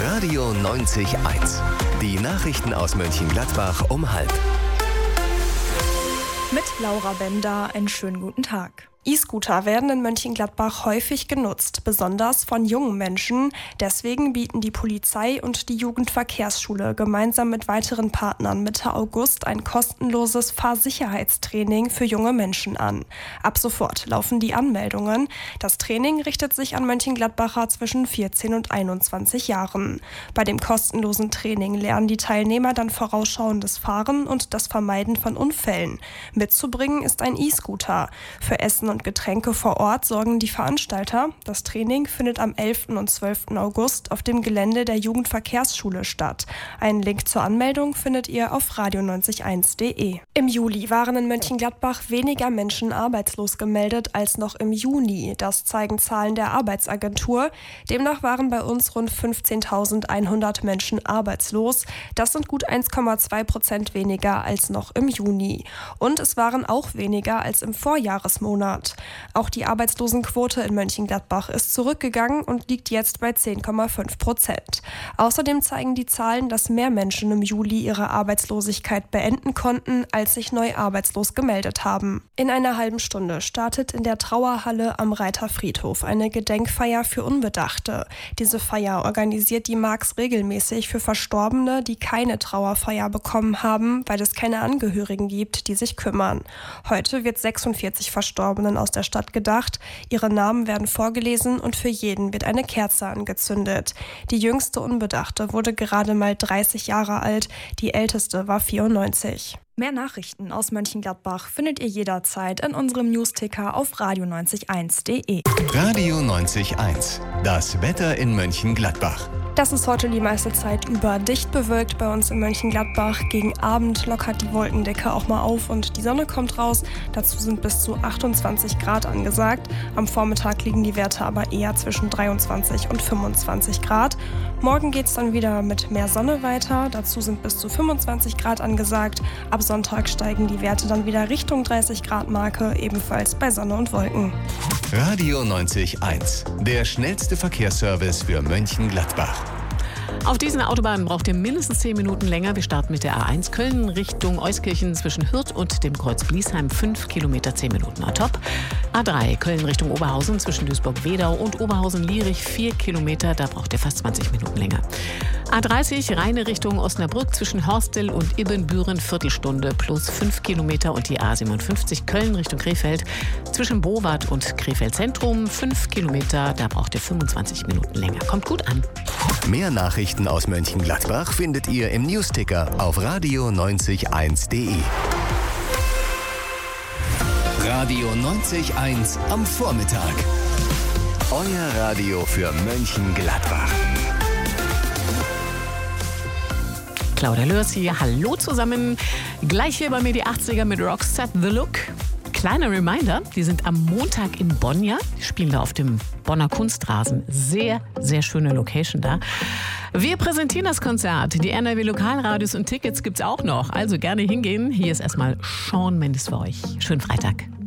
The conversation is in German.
Radio 90.1. Die Nachrichten aus Mönchengladbach um 12:30. Mit Laura Bender, einen schönen guten Tag. E-Scooter werden in Mönchengladbach häufig genutzt, besonders von jungen Menschen. Deswegen bieten die Polizei und die Jugendverkehrsschule gemeinsam mit weiteren Partnern Mitte August ein kostenloses Fahrsicherheitstraining für junge Menschen an. Ab sofort laufen die Anmeldungen. Das Training richtet sich an Mönchengladbacher zwischen 14 und 21 Jahren. Bei dem kostenlosen Training lernen die Teilnehmer dann vorausschauendes Fahren und das Vermeiden von Unfällen. Mitzubringen ist ein E-Scooter. Für Essen und Getränke vor Ort sorgen die Veranstalter. Das Training findet am 11. und 12. August auf dem Gelände der Jugendverkehrsschule statt. Einen Link zur Anmeldung findet ihr auf radio901.de. Im Juli waren in Mönchengladbach weniger Menschen arbeitslos gemeldet als noch im Juni. Das zeigen Zahlen der Arbeitsagentur. Demnach waren bei uns rund 15.100 Menschen arbeitslos. Das sind gut 1,2% weniger als noch im Juni. Und es waren auch weniger als im Vorjahresmonat. Auch die Arbeitslosenquote in Mönchengladbach ist zurückgegangen und liegt jetzt bei 10,5%. Außerdem zeigen die Zahlen, dass mehr Menschen im Juli ihre Arbeitslosigkeit beenden konnten, als sich neu arbeitslos gemeldet haben. In einer halben Stunde startet in der Trauerhalle am Reiterfriedhof eine Gedenkfeier für Unbedachte. Diese Feier organisiert die Marx regelmäßig für Verstorbene, die keine Trauerfeier bekommen haben, weil es keine Angehörigen gibt, die sich kümmern. Heute wird 46 Verstorbenen aus der Stadt gedacht. Ihre Namen werden vorgelesen und für jeden wird eine Kerze angezündet. Die jüngste Unbedachte wurde gerade mal 30 Jahre alt, die älteste war 94. Mehr Nachrichten aus Mönchengladbach findet ihr jederzeit in unserem Newsticker auf radio901.de. Radio 90.1. Das Wetter in Mönchengladbach. Das ist heute die meiste Zeit über dicht bewölkt bei uns in Mönchengladbach. Gegen Abend lockert die Wolkendecke auch mal auf und die Sonne kommt raus. Dazu sind bis zu 28 Grad angesagt. Am Vormittag liegen die Werte aber eher zwischen 23 und 25 Grad. Morgen geht es dann wieder mit mehr Sonne weiter. Dazu sind bis zu 25 Grad angesagt. Ab Sonntag steigen die Werte dann wieder Richtung 30 Grad Marke, ebenfalls bei Sonne und Wolken. Radio 90.1. Der schnellste Verkehrsservice für Mönchengladbach. Auf diesen Autobahnen braucht ihr mindestens 10 Minuten länger. Wir starten mit der A1 Köln Richtung Euskirchen zwischen Hürth und dem Kreuz Bliesheim. 5 Kilometer, 10 Minuten. Top. A3 Köln Richtung Oberhausen zwischen Duisburg-Wedau und Oberhausen-Lierich. 4 Kilometer, da braucht ihr fast 20 Minuten länger. A30 Rheine Richtung Osnabrück zwischen Horstel und Ibbenbüren. Viertelstunde plus 5 Kilometer. Und die A57 Köln Richtung Krefeld zwischen Bowart und Krefeld Zentrum. 5 Kilometer, da braucht ihr 25 Minuten länger. Kommt gut an. Mehr Nachrichten aus Mönchengladbach findet ihr im Newsticker auf radio901.de. Radio 90.1 am Vormittag. Euer Radio für Mönchengladbach. Claudia Lörs hier. Hallo zusammen. Gleich hier bei mir die 80er mit Roxette The Look. Kleiner Reminder, die sind am Montag in Bonn, ja? Die spielen da auf dem Bonner Kunstrasen. Sehr, sehr schöne Location da. Wir präsentieren das Konzert. Die NRW Lokalradios und Tickets gibt's auch noch. Also gerne hingehen. Hier ist erstmal Shawn Mendes für euch. Schönen Freitag.